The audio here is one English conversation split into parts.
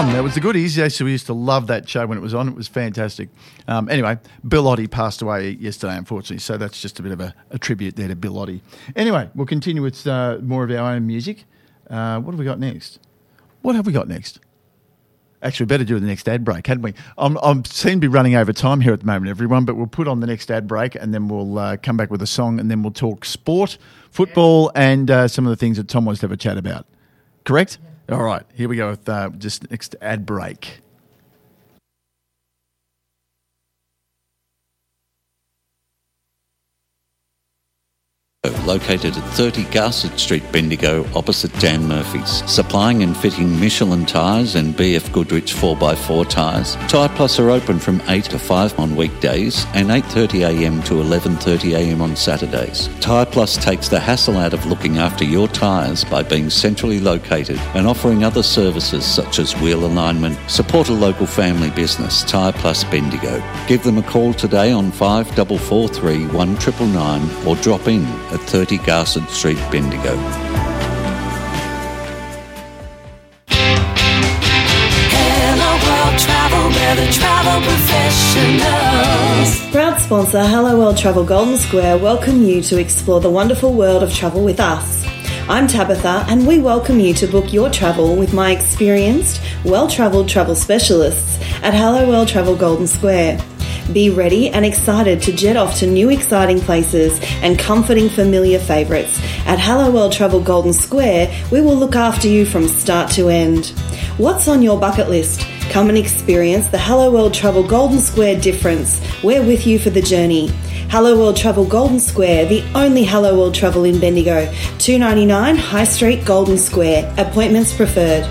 That was the Goodies. Yes, we used to love that show when it was on. It was fantastic. Anyway, Bill Oddie passed away yesterday, unfortunately, so that's just a bit of a tribute there to Bill Oddie. Anyway, we'll continue with more of our own music. What have we got next? Actually, we better do the next ad break, hadn't we? I seem to be running over time here at the moment, everyone, but we'll put on the next ad break and then we'll come back with a song and then we'll talk sport, football, and some of the things that Tom wants to have a chat about. Correct? Yeah. All right, here we go with just next ad break. Located at 30 Garsett Street, Bendigo, opposite Dan Murphy's. Supplying and fitting Michelin tyres and BF Goodrich 4x4 tyres. Tyre Plus are open from 8 to 5 on weekdays and 8:30am to 11:30am on Saturdays. Tyre Plus takes the hassle out of looking after your tyres by being centrally located and offering other services such as wheel alignment. Support a local family business, Tyre Plus Bendigo. Give them a call today on 5443 1999 or drop in at 30 Garsett Street, Bendigo. Hello World Travel, we're the travel professionals. Proud sponsor Hello World Travel Golden Square welcome you to explore the wonderful world of travel with us. I'm Tabitha and we welcome you to book your travel with my experienced, well-travelled travel specialists at Hello World Travel Golden Square. Be ready and excited to jet off to new exciting places and comforting familiar favourites. At Hello World Travel Golden Square, we will look after you from start to end. What's on your bucket list? Come and experience the Hello World Travel Golden Square difference. We're with you for the journey. Hello World Travel Golden Square, the only Hello World Travel in Bendigo. 299 High Street, Golden Square. Appointments preferred.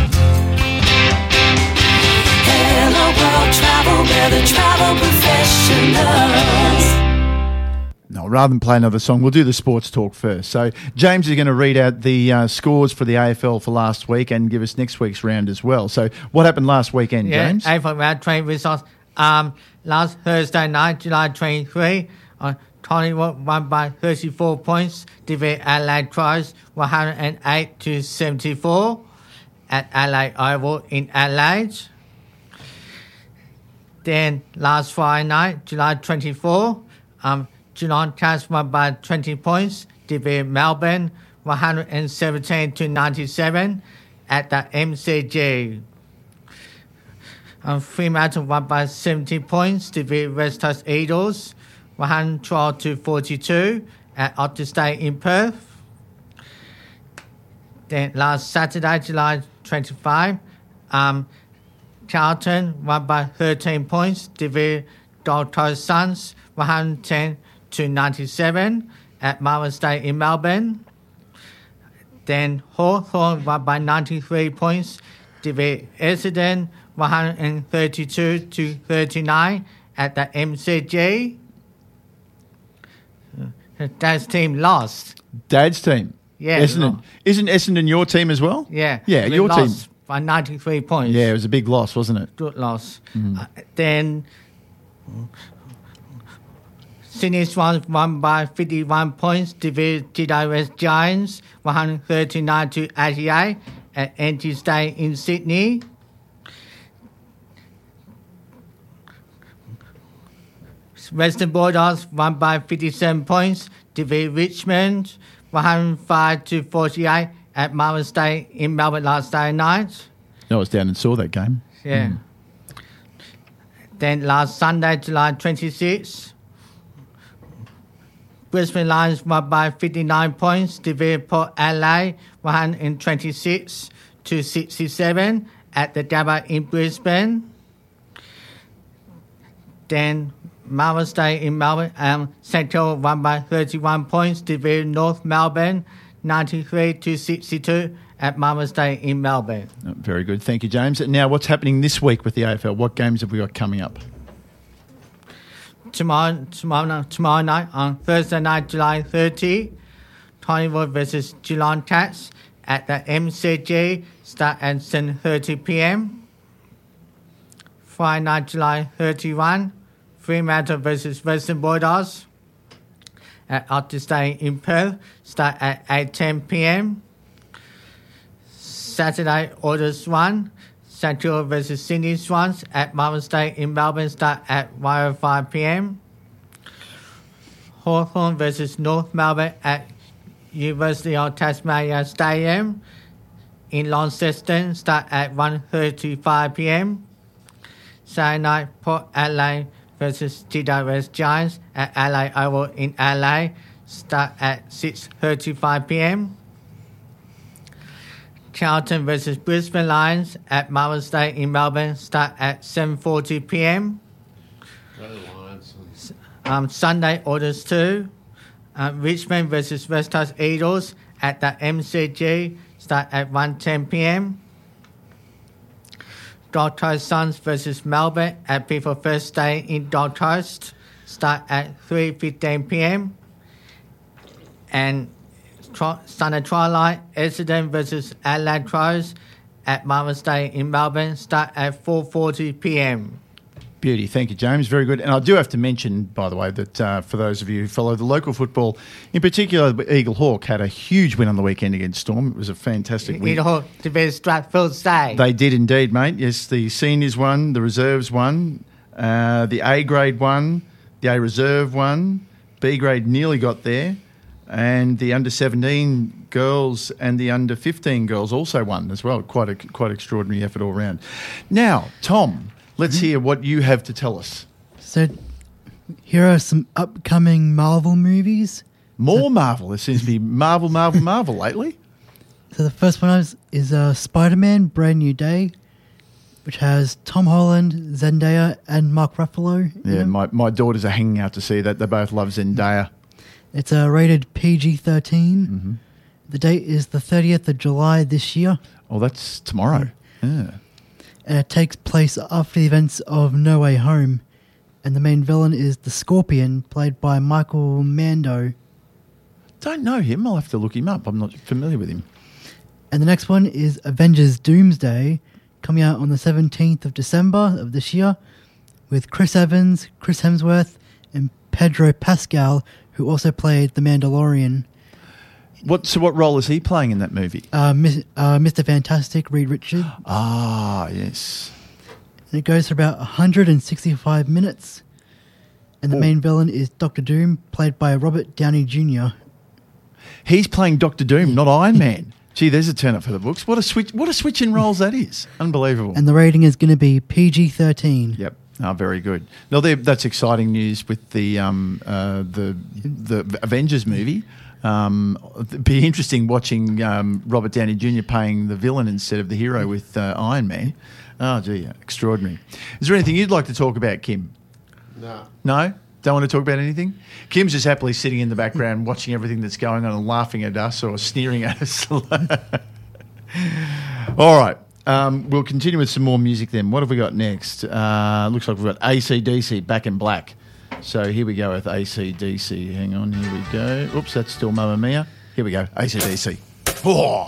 Hello World Travel, we're the travel professionals. No, rather than play another song, we'll do the sports talk first. So James is going to read out the scores for the AFL for last week and give us next week's round as well. So what happened last weekend, James? AFL round 20 results. Last Thursday night, July 23, Collingwood won by 34 points, defeat Adelaide Crows 108 to 74 at Adelaide Oval in Adelaide. Then last Friday night, July 24, Geelong Cats won by 20 points, defeat Melbourne 117 to 97 at the MCG. Fremantle won by 70 points, defeat West Coast Eagles 112 to 42 at Optus Stadium in Perth. Then last Saturday, July 25, Carlton won by 13 points, defeat Gold Coast Suns 110 to 97 at Marvel Stadium in Melbourne. Then Hawthorn won by 93 points, defeat Essendon 132 to 39 at the MCG. Dad's team lost. Dad's team? Yeah. Essendon. Isn't Essendon your team as well? Yeah. Yeah, we your team. lost by 93 points. Yeah, it was a big loss, wasn't it? Good loss. Then Sydney Swans won by 51 points, defeated GWS Giants 139 to 88 at NT Stadium in Sydney. Western Bulldogs won by 57 points, defeated Richmond 105 to 48 at Marvel Stadium in Melbourne last day night. I was down and saw that game. Yeah. Then last Sunday, July 26, Brisbane Lions won by 59 points, defeated Port Adelaide 126 to 67 at the Gabba in Brisbane. Then Marvel Stadium in Melbourne, St Kilda won by 31 points, defeated North Melbourne 93 to 62 at Marvel Stadium in Melbourne. Oh, very good. Thank you, James. And now what's happening this week with the AFL? What games have we got coming up? Tomorrow night, on Thursday night, July 30, Collingwood versus Geelong Cats at the MCG, start at 7:30pm. Friday night, July 31, Fremantle versus Western Bulldogs at Optus Stadium in Perth, start at 8:10pm. Saturday, August 1, St Kilda versus Sydney Swans at Mother's Day in Melbourne start at 1:05 p.m. Hawthorn versus North Melbourne at University of Tasmania Stadium in Launceston start at 1:35 p.m. Saturday night, Port Adelaide versus GWS Giants at Adelaide Oval in Adelaide start at 6:35 p.m. Charlton versus Brisbane Lions at Mother's Day in Melbourne start at 7:40 p.m. Sunday, August 2. Richmond versus West Coast Eagles at the MCG start at 1:10 p.m. Gold Coast Suns versus Melbourne at People First Day in Gold Coast start at 3:15 p.m. And Sunday Twilight, Essendon versus Adelaide Crows at Mother's Day in Melbourne start at 4:40 p.m. Beauty. Thank you, James. Very good. And I do have to mention, by the way, that for those of you who follow the local football, in particular, Eagle Hawk had a huge win on the weekend against Storm. It was a fantastic win. Eagle Hawk to be Stratfield State. They did indeed, mate. Yes, the seniors won, the reserves won, the A grade won, the A reserve won, B grade nearly got there, and the under-17 girls and the under-15 girls also won as well. Quite extraordinary effort all round. Now, Tom, let's hear what you have to tell us. So, here are some upcoming Marvel movies. More Marvel. There seems to be Marvel lately. So the first one is Spider-Man Brand New Day, which has Tom Holland, Zendaya, and Mark Ruffalo. Yeah, my daughters are hanging out to see that. They both love Zendaya. It's rated PG-13. Mm-hmm. The date is the 30th of July this year. Oh, that's tomorrow. Yeah. And it takes place after the events of No Way Home. And the main villain is the Scorpion, played by Michael Mando. Don't know him. I'll have to look him up. I'm not familiar with him. And the next one is Avengers Doomsday, coming out on the 17th of December of this year, with Chris Evans, Chris Hemsworth, and Pedro Pascal, who also played the Mandalorian. What role is he playing in that movie? Mr. Fantastic, Reed Richards. Ah, yes. And it goes for about 165 minutes. And the main villain is Doctor Doom, played by Robert Downey Jr. He's playing Doctor Doom, not Iron Man. Gee, there's a turn up for the books. What a switch in roles that is. Unbelievable. And the rating is going to be PG-13. Yep. Oh, very good. No, that's exciting news with the Avengers movie. It'd be interesting watching Robert Downey Jr. playing the villain instead of the hero with Iron Man. Oh, gee, extraordinary. Is there anything you'd like to talk about, Kim? No. No? Don't want to talk about anything? Kim's just happily sitting in the background watching everything that's going on and laughing at us or sneering at us. All right. We'll continue with some more music then. What have we got next? Looks like we've got AC/DC, Back in Black. So here we go with AC/DC. Hang on, here we go. Oops, that's still Mamma Mia. Here we go, AC/DC. Oh.